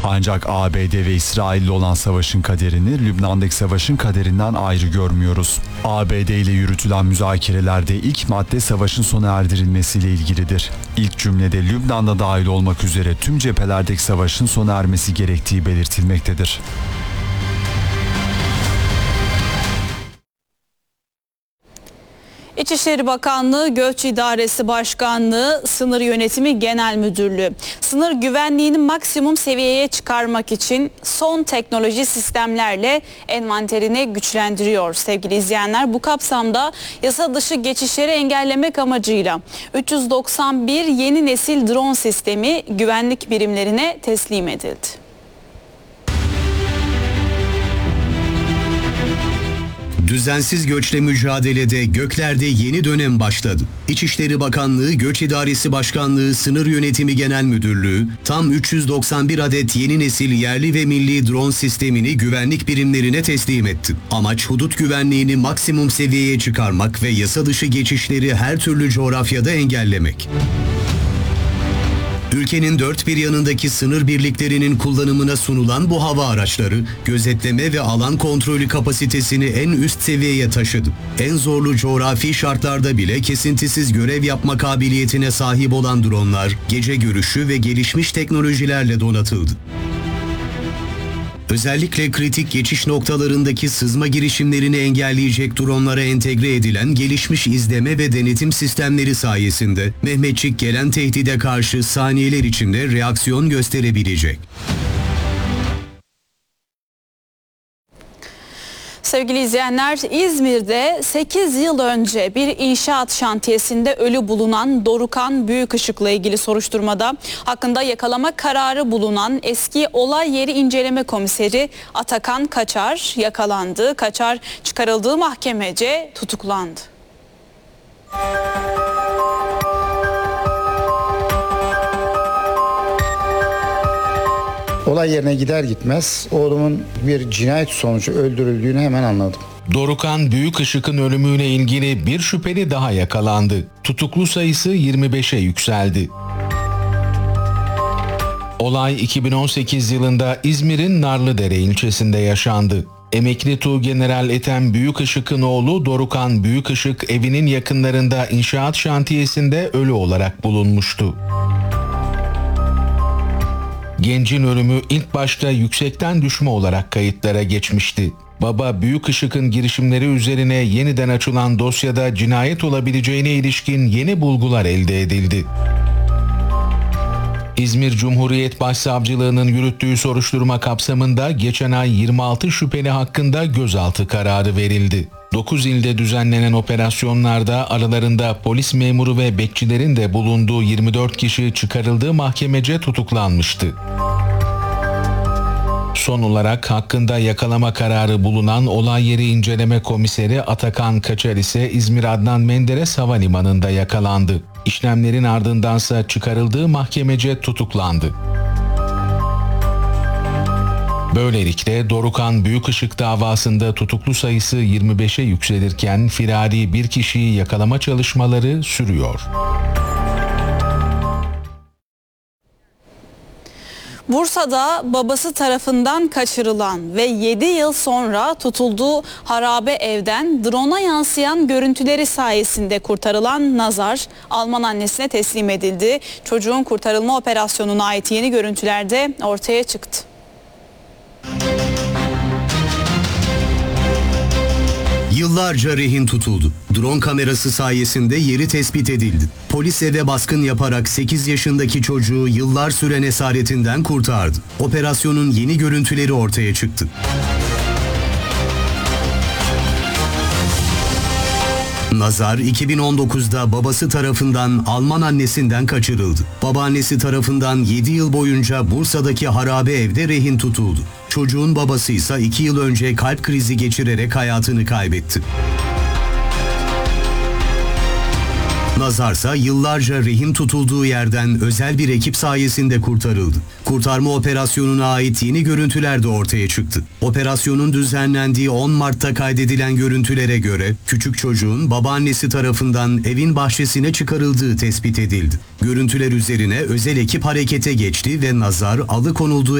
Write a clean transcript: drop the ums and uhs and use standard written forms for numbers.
Ancak ABD ve İsrail'le olan savaşın kaderini Lübnan'daki savaşın kaderinden ayrı görmüyoruz. ABD ile yürütülen müzakerelerde ilk madde savaşın sona erdirilmesiyle ilgilidir. İlk cümlede Lübnan'da dahil olmak üzere tüm cephelerdeki savaşın sona ermesi gerektiği belirtilmektedir. İçişleri Bakanlığı, Göç İdaresi Başkanlığı, Sınır Yönetimi Genel Müdürlüğü, sınır güvenliğini maksimum seviyeye çıkarmak için son teknoloji sistemlerle envanterini güçlendiriyor. Sevgili izleyenler, bu kapsamda yasa dışı geçişleri engellemek amacıyla 391 yeni nesil drone sistemi güvenlik birimlerine teslim edildi. Düzensiz göçle mücadelede göklerde yeni dönem başladı. İçişleri Bakanlığı, Göç İdaresi Başkanlığı, Sınır Yönetimi Genel Müdürlüğü tam 391 adet yeni nesil yerli ve milli drone sistemini güvenlik birimlerine teslim etti. Amaç hudut güvenliğini maksimum seviyeye çıkarmak ve yasa dışı geçişleri her türlü coğrafyada engellemek. Ülkenin dört bir yanındaki sınır birliklerinin kullanımına sunulan bu hava araçları, gözetleme ve alan kontrolü kapasitesini en üst seviyeye taşıdı. En zorlu coğrafi şartlarda bile kesintisiz görev yapma kabiliyetine sahip olan dronlar, gece görüşü ve gelişmiş teknolojilerle donatıldı. Özellikle kritik geçiş noktalarındaki sızma girişimlerini engelleyecek dronlara entegre edilen gelişmiş izleme ve denetim sistemleri sayesinde Mehmetçik gelen tehdide karşı saniyeler içinde reaksiyon gösterebilecek. Sevgili izleyenler, İzmir'de 8 yıl önce bir inşaat şantiyesinde ölü bulunan Dorukan Büyükışık'la ilgili soruşturmada hakkında yakalama kararı bulunan eski olay yeri inceleme komiseri Atakan Kaçar yakalandı. Kaçar çıkarıldığı mahkemece tutuklandı. Olay yerine gider gitmez oğlumun bir cinayet sonucu öldürüldüğünü hemen anladım. Dorukan Büyükışık'ın ölümüyle ilgili bir şüpheli daha yakalandı. Tutuklu sayısı 25'e yükseldi. Olay 2018 yılında İzmir'in Narlıdere ilçesinde yaşandı. Emekli Tuğgeneral Ethem Büyükışık'ın oğlu Dorukan Büyükışık evinin yakınlarında inşaat şantiyesinde ölü olarak bulunmuştu. Gencin ölümü ilk başta yüksekten düşme olarak kayıtlara geçmişti. Baba Büyükışık'ın girişimleri üzerine yeniden açılan dosyada cinayet olabileceğine ilişkin yeni bulgular elde edildi. İzmir Cumhuriyet Başsavcılığı'nın yürüttüğü soruşturma kapsamında geçen ay 26 şüpheli hakkında gözaltı kararı verildi. 9 ilde düzenlenen operasyonlarda aralarında polis memuru ve bekçilerin de bulunduğu 24 kişi çıkarıldığı mahkemece tutuklanmıştı. Son olarak hakkında yakalama kararı bulunan olay yeri inceleme komiseri Atakan Kaçar ise İzmir Adnan Menderes Havalimanı'nda yakalandı. İşlemlerin ardındansa çıkarıldığı mahkemece tutuklandı. Böylelikle Dorukan Büyükışık davasında tutuklu sayısı 25'e yükselirken firari bir kişiyi yakalama çalışmaları sürüyor. Bursa'da babası tarafından kaçırılan ve 7 yıl sonra tutulduğu harabe evden drone'a yansıyan görüntüleri sayesinde kurtarılan Nazar, Alman annesine teslim edildi. Çocuğun kurtarılma operasyonuna ait yeni görüntüler de ortaya çıktı. Yıllarca rehin tutuldu. Drone kamerası sayesinde yeri tespit edildi. Polis eve baskın yaparak 8 yaşındaki çocuğu yıllar süren esaretinden kurtardı. Operasyonun yeni görüntüleri ortaya çıktı. Nazar 2019'da babası tarafından Alman annesinden kaçırıldı. Babaannesi tarafından 7 yıl boyunca Bursa'daki harabe evde rehin tutuldu. Çocuğun babası ise 2 yıl önce kalp krizi geçirerek hayatını kaybetti. Nazarsa yıllarca rehin tutulduğu yerden özel bir ekip sayesinde kurtarıldı. Kurtarma operasyonuna ait yeni görüntüler de ortaya çıktı. Operasyonun düzenlendiği 10 Mart'ta kaydedilen görüntülere göre küçük çocuğun babaannesi tarafından evin bahçesine çıkarıldığı tespit edildi. Görüntüler üzerine özel ekip harekete geçti ve Nazar alıkonulduğu